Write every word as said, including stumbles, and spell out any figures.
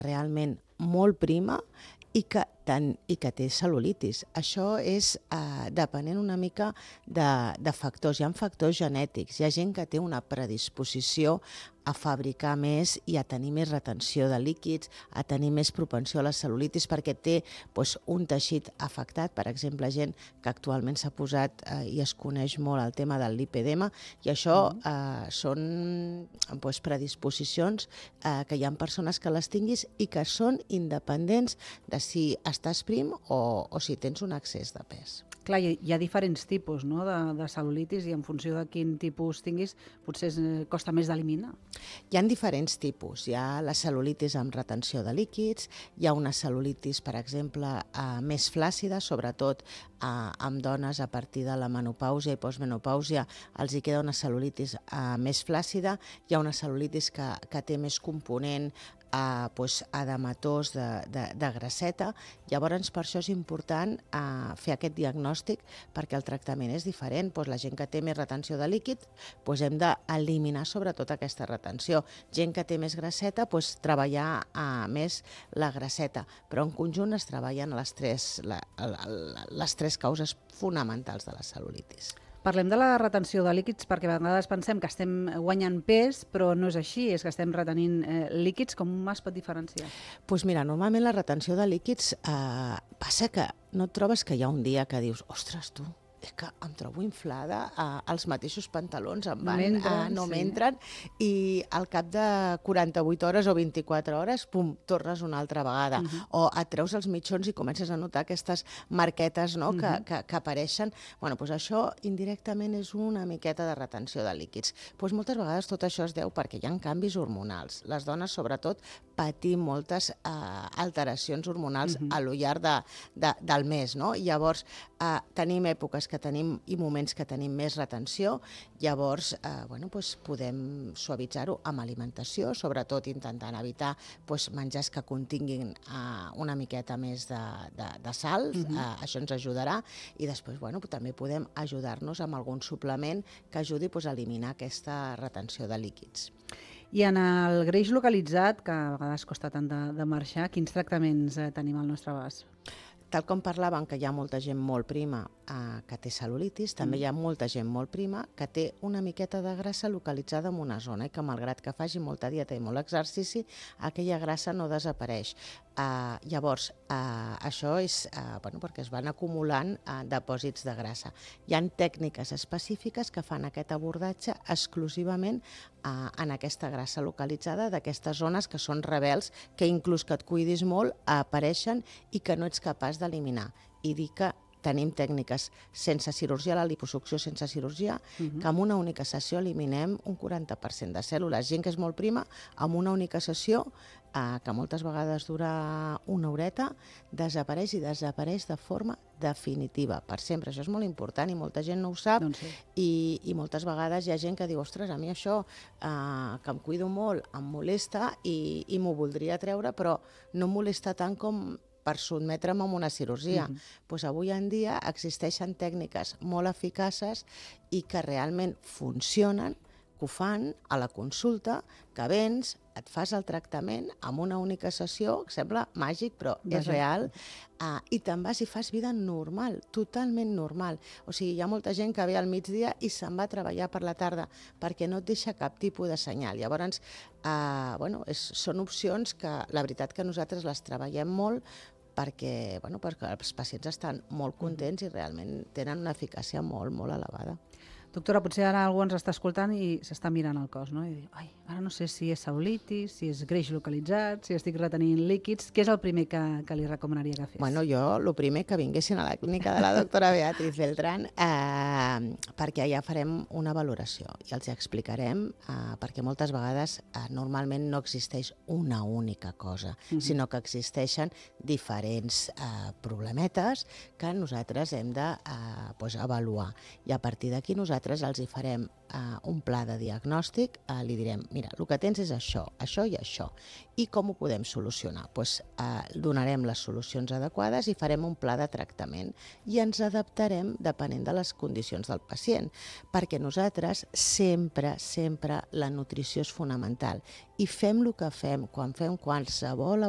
realment molt prima i que, ten, i que té cel·lulitis. Això és eh, depenent una mica de, de factors. Hi ha factors genètics. Hi ha gent que té una predisposició a fabricar més i a tenir més retenció de líquids, a tenir més propensió a la cel·lulitis perquè té doncs, un teixit afectat, per exemple, gent que actualment s'ha posat eh, i es coneix molt el tema del lipedema, i això eh, són doncs, predisposicions eh, que hi ha persones que les tinguis i que són independents de si estàs prim o, o si tens un excés de pes. Clar, hi ha diferents tipus, no?, de, de cel·lulitis i en funció de quin tipus tinguis potser es, costa més d'eliminar. Hi ha diferents tipus. Hi ha la cel·lulitis amb retenció de líquids, hi ha una cel·lulitis, per exemple, eh, més flàcida, sobretot eh, amb dones a partir de la menopàusia i postmenopàusia els hi queda una cel·lulitis eh, més flàcida, hi ha una cel·lulitis que, que té més component Uh, pues, edematós de, de, de grasseta. Llavors, per això és important uh, fer aquest diagnòstic perquè el tractament és diferent. Pues, la gent que té més retenció de líquid, pues, hem d'eliminar sobretot aquesta retenció. Gent que té més grasseta, pues, treballar uh, més la grasseta. Però en conjunt es treballen les tres, la, la, la, les tres causes fonamentals de la cel·lulitis. Parlem de la retenció de líquids perquè a vegades pensem que estem guanyant pes, però no és així, és que estem retenint eh, líquids. Com es pot diferenciar? Doncs pues mira, normalment la retenció de líquids eh, passa que no et trobes que hi ha un dia que dius, ostres, tu, és que em trobo inflada, eh, els mateixos pantalons em van, no m'entren, no sí. I al cap de quaranta-vuit hores o vint-i-quatre hores, pum, tornes una altra vegada. Uh-huh. O et treus els mitjons i comences a notar aquestes marquetes, no?, uh-huh. que, que, que apareixen. Bueno, doncs això indirectament és una miqueta de retenció de líquids. Doncs moltes vegades tot això es deu perquè hi ha canvis hormonals. Les dones, sobretot, patim moltes eh, alteracions hormonals uh-huh. a lo llarg de, de, del mes, no? I llavors eh, tenim èpoques que tenim i moments que tenim més retenció, llavors eh, bueno, doncs podem suavitzar-ho amb alimentació, sobretot intentant evitar doncs, menjars que continguin eh, una miqueta més de, de, de sal, uh-huh. eh, això ens ajudarà, i després bueno, també podem ajudar-nos amb algun suplement que ajudi doncs, a eliminar aquesta retenció de líquids. I en el greix localitzat, que a vegades costa tant de, de marxar, quins tractaments eh, tenim al nostre abast? Tal com parlàvem, que hi ha molta gent molt prima eh, que té cel·lulitis, també mm. hi ha molta gent molt prima que té una miqueta de grassa localitzada en una zona i que malgrat que faci molta dieta i molt exercici, aquella grassa no desapareix. Uh, llavors, uh, això és uh, bueno, perquè es van acumulant uh, depòsits de grassa. Hi ha tècniques específiques que fan aquest abordatge exclusivament uh, en aquesta grassa localitzada d'aquestes zones que són rebels, que inclús que et cuidis molt apareixen i que no ets capaç d'eliminar. I dir que tenim tècniques sense cirurgia, la liposucció sense cirurgia, uh-huh. que amb una única sessió eliminem un quaranta per cent de cèl·lules. Gent que és molt prima, amb una única sessió, eh, que moltes vegades dura una horeta, desapareix i desapareix de forma definitiva, per sempre. Això és molt important i molta gent no ho sap, doncs sí. I, i moltes vegades hi ha gent que diu, ostres, a mi això, eh, que em cuido molt, em molesta i, i m'ho voldria treure, però no em molesta tant com per sotmetre'm a una cirurgia. Uh-huh. Pues avui en dia existeixen tècniques molt eficaces i que realment funcionen, que ho fan a la consulta, que vens, et fas el tractament amb una única sessió, que sembla màgic, però és real, uh, i te'n vas i fas vida normal, totalment normal. O sigui, hi ha molta gent que ve al migdia i se'n va a treballar per la tarda perquè no et deixa cap tipus de senyal. Llavors, uh, bueno, és, són opcions que la veritat que nosaltres les treballem molt perquè, bueno, perquè els pacients estan molt contents i realment tenen una eficàcia molt, molt elevada. Doctora, potser ara algú ens està escoltant i s'està mirant el cos, no? I diu, ai, ara no sé si és cel·lulitis, si és greix localitzat, si estic retenint líquids. Què és el primer que, que li recomanaria que fes? Bueno, jo, el primer que vinguessin a la clínica de la doctora Beatriz Beltrán, eh, perquè ja farem una valoració i els explicarem, eh, perquè moltes vegades eh, normalment no existeix una única cosa, uh-huh. sinó que existeixen diferents eh, problemetes que nosaltres hem de eh, pues, avaluar. I a partir d'aquí nosaltres nosaltres els hi farem uh, un pla de diagnòstic, uh, li direm, mira, el que tens és això, això i això. I com ho podem solucionar? Pues, uh, donarem les solucions adequades i farem un pla de tractament i ens adaptarem depenent de les condicions del pacient, perquè nosaltres sempre, sempre la nutrició és fonamental i fem el que fem quan fem qualsevol